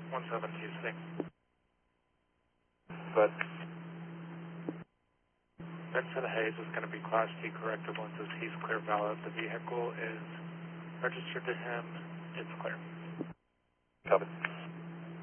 1726. But Vincent Hayes is going to be Class D corrected once he's clear valid. The vehicle is registered to him. It's clear. copy.